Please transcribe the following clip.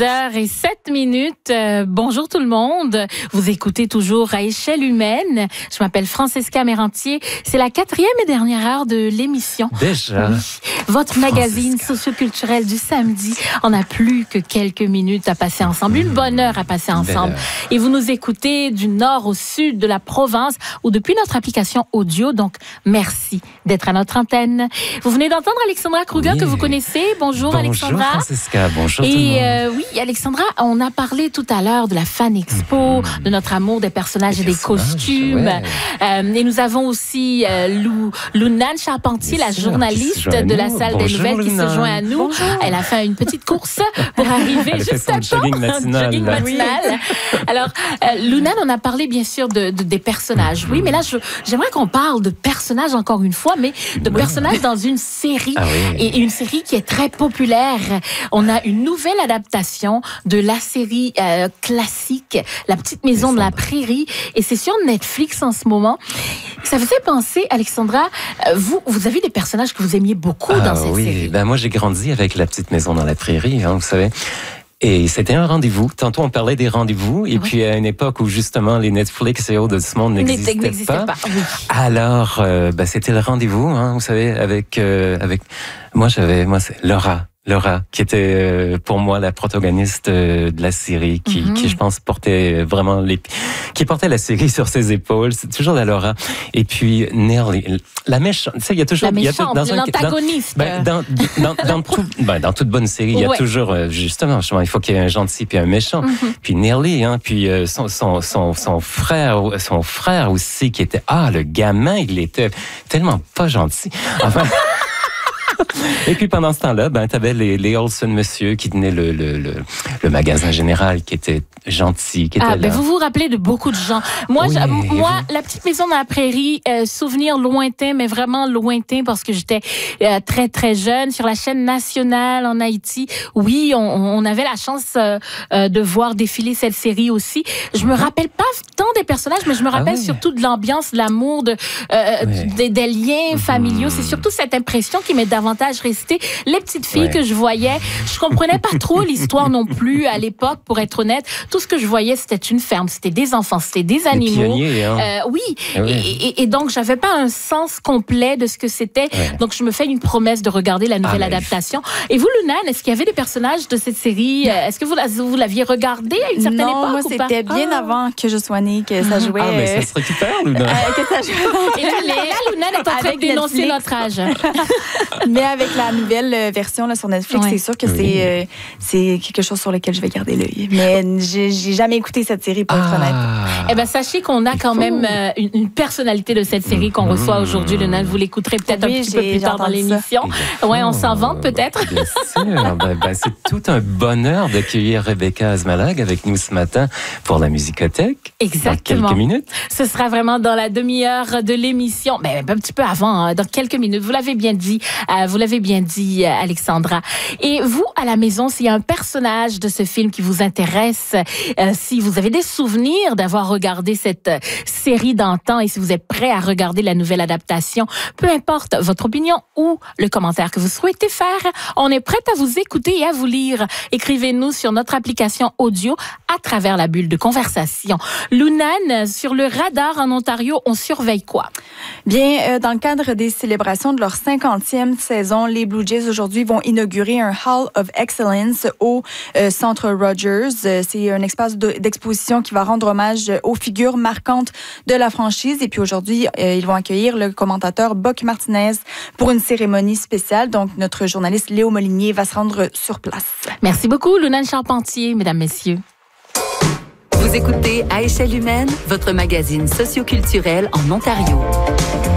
6h07. Bonjour tout le monde. Vous écoutez toujours à échelle humaine. Je m'appelle Francesca Mérantier. C'est la 4e et dernière heure de l'émission. Déjà. Oui. Votre magazine socioculturel du samedi. On n'a plus que quelques minutes à passer ensemble. Une bonne heure à passer ensemble. Et vous nous écoutez du nord au sud de la province ou depuis notre application audio. Donc, merci d'être à notre antenne. Vous venez d'entendre Alexandra Kruger que vous connaissez. Bonjour Alexandra. Bonjour Francesca, bonjour tout le monde. Oui, Alexandra, on a parlé tout à l'heure de la Fan Expo, de notre amour des personnages et des costumes. Ouais. Et nous avons aussi Lounane Charpentier, la journaliste de la salle des nouvelles qui se joint à nous. Bonjour. Elle a fait une petite course pour arriver juste à temps. Jogging matinal. Alors, Lounane, on a parlé bien sûr des personnages. Oui, mais là, j'aimerais qu'on parle de personnages encore une fois, mais de personnages dans une série. Et une série qui est très populaire. On a une nouvelle adaptation de la série classique, La Petite Maison de la Prairie, et c'est sur Netflix en ce moment. Ça vous fait penser, Alexandra, vous avez des personnages que vous aimiez beaucoup dans cette série. Ben moi j'ai grandi avec La Petite Maison dans la Prairie, vous savez. Et c'était un rendez-vous. Tantôt, on parlait des rendez-vous. Et puis, à une époque où, justement, les Netflix et autres de ce monde n'existaient pas. Oui. Alors, c'était le rendez-vous, vous savez, avec moi, c'est Laura, qui était pour moi la protagoniste de la série, qui je pense portait vraiment qui portait la série sur ses épaules. C'est toujours la Laura. Et puis Nelly, la méchante. Tu sais, il y a toujours l'antagoniste. Dans toute bonne série, il y a toujours justement, il faut qu'il y ait un gentil puis un méchant. Puis Nelly, puis son frère aussi qui était le gamin, il était tellement pas gentil. Enfin. Et puis pendant ce temps-là, t'avais les Olsen monsieur qui tenaient le magasin général, qui était gentil, qui était là. Vous vous rappelez de beaucoup de gens. Moi, La Petite Maison dans la Prairie, souvenir lointain, mais vraiment lointain parce que j'étais très très jeune sur la chaîne nationale en Haïti. Oui, on avait la chance de voir défiler cette série aussi. Je me rappelle pas tant des personnages, mais je me rappelle surtout de l'ambiance, de l'amour, des liens familiaux. C'est surtout cette impression qui m'est davantage restée. Les petites filles que je voyais, je comprenais pas trop l'histoire non plus à l'époque, pour être honnête. Tout ce que je voyais, c'était une ferme, c'était des enfants, c'était des animaux. Et donc, j'avais pas un sens complet de ce que c'était. Donc, je me fais une promesse de regarder la nouvelle adaptation. Et vous, Lounane, est-ce qu'il y avait des personnages de cette série? Est-ce que vous l'aviez regardé à une certaine époque? Non, moi, c'était bien avant que je sois née, que ça jouait. Mais ça se récupère, Lounane. Et là, Lounane est en train de dénoncer notre âge. Mais avec la nouvelle version là, sur Netflix, c'est sûr que c'est quelque chose sur lequel je vais garder l'œil. Mais j'ai jamais écouté cette série, pour être honnête. Sachez qu'on a quand même une personnalité de cette série qu'on reçoit aujourd'hui. Lounane, vous l'écouterez peut-être un petit peu plus tard dans l'émission. On s'en vante peut-être. Bien sûr. C'est tout un bonheur d'accueillir Rebecca Azmalag avec nous ce matin pour la Musicothèque. Exactement. Dans quelques minutes. Ce sera vraiment dans la demi-heure de l'émission. Un petit peu avant, dans quelques minutes. Vous l'avez bien dit. Alexandra. Et vous, à la maison, s'il y a un personnage de ce film qui vous intéresse, si vous avez des souvenirs d'avoir regardé cette série d'antan et si vous êtes prêt à regarder la nouvelle adaptation, peu importe votre opinion ou le commentaire que vous souhaitez faire, on est prêt à vous écouter et à vous lire. Écrivez-nous sur notre application audio à travers la bulle de conversation. Lounane, sur le radar en Ontario, on surveille quoi? Bien, dans le cadre des célébrations de leur 50e saison, les Blue Jays aujourd'hui vont inaugurer un Hall of Excellence au Centre Rogers. C'est un espace d'exposition qui va rendre hommage aux figures marquantes de la franchise. Et puis aujourd'hui, ils vont accueillir le commentateur Buck Martinez pour une cérémonie spéciale. Donc, notre journaliste Léo Molinier va se rendre sur place. Merci beaucoup, Lounane Charpentier, mesdames, messieurs. Vous écoutez À échelle humaine, votre magazine socioculturel en Ontario.